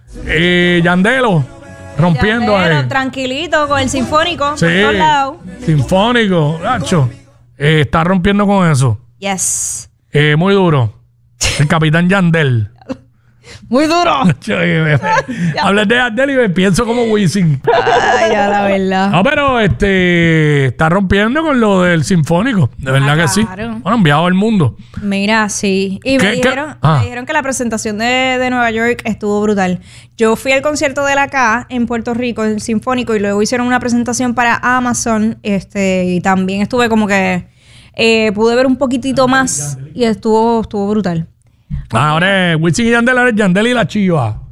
Yandelo, rompiendo ahí. Tranquilito, con el sinfónico. Sí, por todos lados. sinfónico, Nacho. Está rompiendo con eso. Yes. Muy duro. El capitán Yandel. Muy duro. Hablas de Yandel y me pienso como Wisin. Ay, ya, la verdad. No, pero está rompiendo con lo del sinfónico. De verdad que sí. Claro. Bueno, enviado al mundo. Mira, sí. Y me dijeron que la presentación de Nueva York estuvo brutal. Yo fui al concierto de la K en Puerto Rico, el Sinfónico, y luego hicieron una presentación para Amazon. Y también estuve como que pude ver un poquitito más y estuvo brutal. Ahora Wisin y Yandel, ahora es Yandel y la Chiva.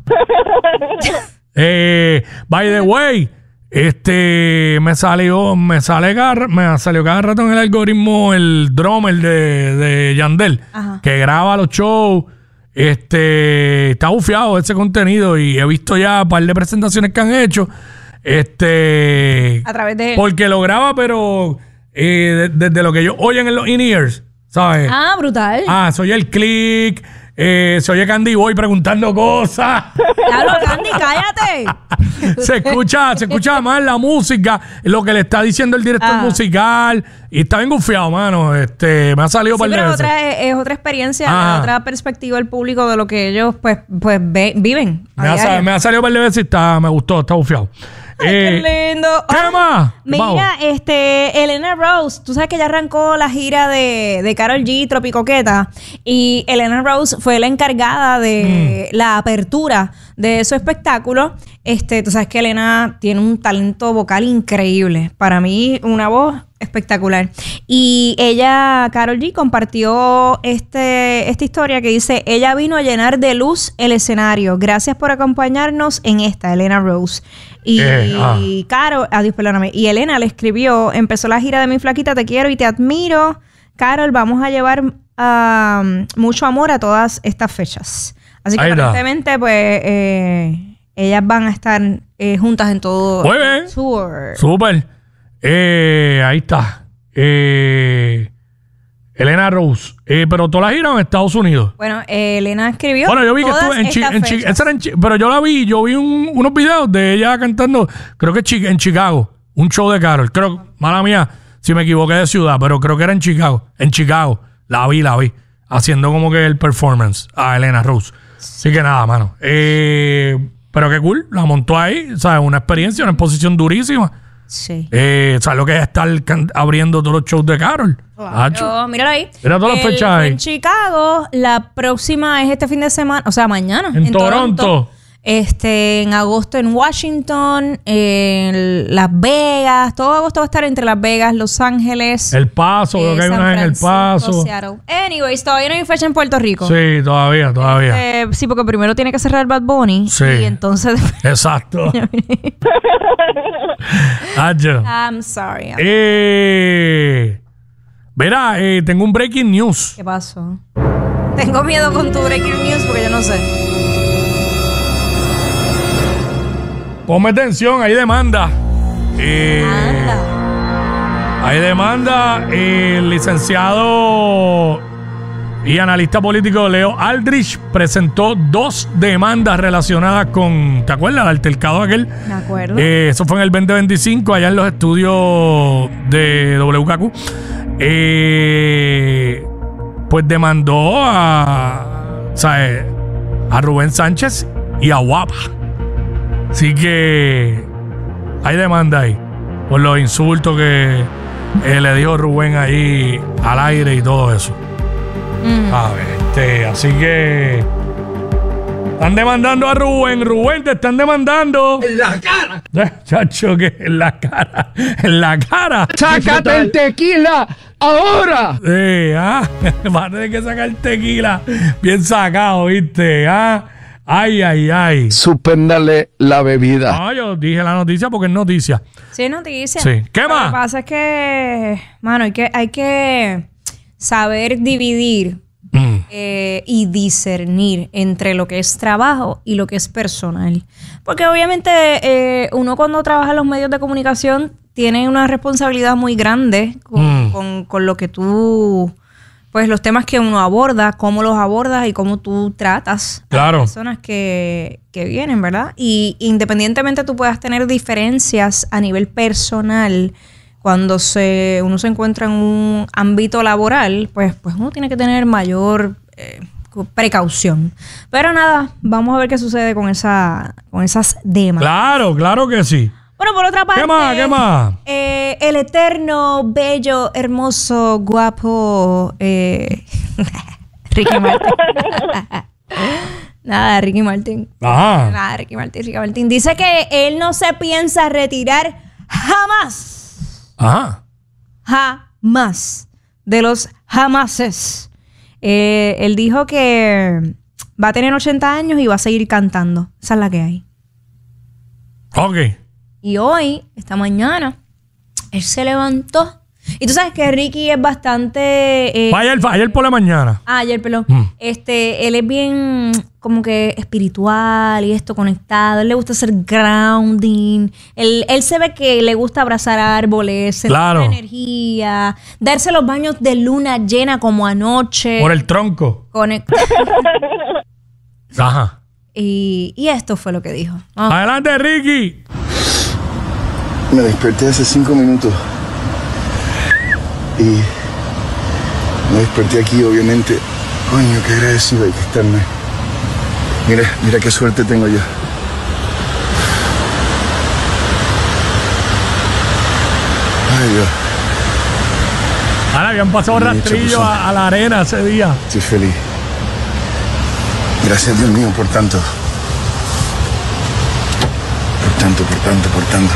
By the way, me salió cada rato en el algoritmo el drummer de Yandel, que graba los shows. Está bufiado ese contenido y he visto ya un par de presentaciones que han hecho. A través de él. Porque lo graba, pero desde lo que ellos oyen en los in-ears, ¿sabes? Ah, brutal. Se oye el click, se oye Candy Boy preguntando cosas. Claro, Candy, cállate. se escucha más la música, lo que le está diciendo el director musical. Y está bien gufiado, mano. Me ha salido par de veces. Es otra experiencia, otra perspectiva del público de lo que ellos pues viven. Me ha salido par de veces y me gustó, está gufiado. Ay, qué lindo. ¿Qué más? Mira, Elena Rose, tú sabes que ya arrancó la gira de Karol G, Tropicoqueta, y Elena Rose fue la encargada de la apertura de su espectáculo. Tú sabes que Elena tiene un talento vocal increíble. Para mí, una voz espectacular. Y Karol G, compartió esta historia que dice: ella vino a llenar de luz el escenario. Gracias por acompañarnos en esta, Elena Rose. Y Elena le escribió: empezó la gira de Mi Flaquita, te quiero y te admiro. Karol, vamos a llevar mucho amor a todas estas fechas. Así que aparentemente, pues, ellas van a estar juntas en todo el tour. Súper. Ahí está. Elena Rose. Pero todas las giras en Estados Unidos. Bueno, Elena escribió. Bueno, yo vi que estuvo pero yo vi unos videos de ella cantando, creo que en Chicago. Un show de Karol. Creo, mala mía, si me equivoqué de ciudad, pero creo que era en Chicago. En Chicago. La vi. Haciendo como que el performance a Elena Rose. Así que nada, mano. Pero qué cool. La montó ahí. ¿Sabes? Una experiencia, una exposición durísima. Sí. ¿Sabes lo que es estar abriendo todos los shows de Karol? Míralo ahí. Mira todas las fechas ahí. En Chicago, la próxima es este fin de semana, o sea, mañana. En Toronto. En agosto en Washington, en Las Vegas. Todo agosto va a estar entre Las Vegas, Los Ángeles. El Paso, creo que hay una en El Paso. Seattle. Anyways, todavía no hay fecha en Puerto Rico. Sí, todavía. Sí, porque primero tiene que cerrar Bad Bunny. Sí. Y entonces... Exacto. I'm sorry. Verá, tengo un breaking news. ¿Qué pasó? Tengo miedo con tu breaking news porque yo no sé. Ponme atención, hay demanda. Hay demanda. El licenciado y analista político Leo Aldrich presentó 2 demandas relacionadas con, ¿te acuerdas? El altercado aquel. Me acuerdo. Eso fue en el 2025, allá en los estudios de WKQ. Pues demandó a Rubén Sánchez y a Guapa. Así que hay demanda ahí por los insultos que le dijo Rubén ahí al aire y todo eso. Así que están demandando a Rubén. Rubén, te están demandando. En la cara. Chacho, que en la cara. En la cara. ¡Sácate el tequila ahora! Sí, va a tener que sacar tequila bien sacado, ¿viste? Ay. Suspéndale la bebida. No, yo dije la noticia porque es noticia. Sí, es noticia. Sí. ¿Qué más? Lo que pasa es que, mano, hay que saber dividir y discernir entre lo que es trabajo y lo que es personal. Porque obviamente uno cuando trabaja en los medios de comunicación tiene una responsabilidad muy grande con lo que tú pues los temas que uno aborda, cómo los abordas y cómo tú tratas a las personas que vienen, ¿verdad? Y independientemente tú puedas tener diferencias a nivel personal, cuando uno se encuentra en un ámbito laboral, pues uno tiene que tener mayor precaución. Pero nada, vamos a ver qué sucede con esas demandas. Claro que sí. Bueno, por otra parte, ¿Qué más? El eterno, bello, hermoso, guapo Ricky Martin. Nada, Ricky Martin. Ajá. Nada, Ricky Martin. Dice que él no se piensa retirar jamás. Ajá. Jamás. De los jamases. Él dijo que va a tener 80 años y va a seguir cantando. Esa es la que hay. Ok. Y hoy, esta mañana, él se levantó. Y tú sabes que Ricky es bastante... ayer por la mañana. Ayer, perdón. Él es bien como que espiritual y esto, conectado. Él le gusta hacer grounding. Él se ve que le gusta abrazar árboles, sentir la energía, darse los baños de luna llena como anoche. Por el tronco. Ajá. Y esto fue lo que dijo. Adelante, Ricky. Me desperté hace 5 minutos y me desperté aquí, obviamente. Coño, qué agradecido hay que estarme. Mira qué suerte tengo yo. Ay, Dios. Ahora habían pasado rastrillo a la arena ese día. Estoy feliz. Gracias, Dios mío, por tanto. Por tanto.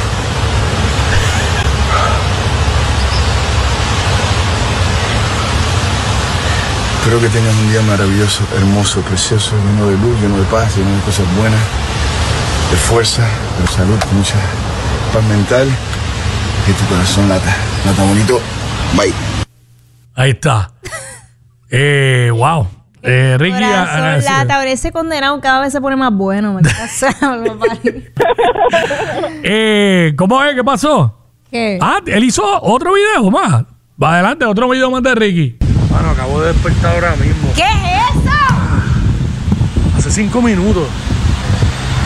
Espero que tengas un día maravilloso, hermoso, precioso, lleno de luz, lleno de paz, lleno de cosas buenas, de fuerza, de salud, mucha paz mental, que tu corazón lata bonito. Bye. Ahí está. Wow. Ricky. Lata, ahora ese condenado cada vez se pone más bueno. ¿Cómo es? ¿Qué pasó? ¿Qué? Él hizo otro video más. Va adelante, otro video más de Ricky. Bueno, acabo de despertar ahora mismo. ¿Qué es eso? Hace 5 minutos.